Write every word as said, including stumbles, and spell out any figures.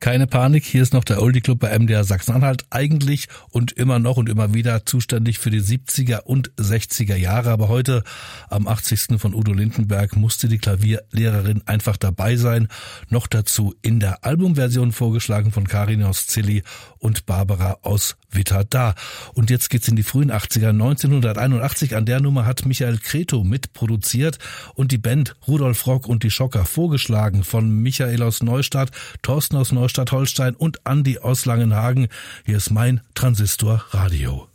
Keine Panik, hier ist noch der Oldie Club bei M D R Sachsen-Anhalt, eigentlich und immer noch und immer wieder zuständig für die siebziger und sechziger Jahre. Aber heute, am achtzigsten von Udo Lindenberg, musste die Klavierlehrerin einfach dabei sein. Noch dazu in der Albumversion vorgeschlagen von Karin aus Zilli und Barbara aus Witter da. Und jetzt geht's in die frühen achtziger. neunzehnhunderteinundachtzig, an der Nummer hat Michael Cretu mitproduziert und die Band Rudolf Rock und die Schocker, vorgeschlagen von Michael aus Neustadt, Thorsten aus Neustadt Holstein und Andi aus Langenhagen. Hier ist mein Transistor Radio.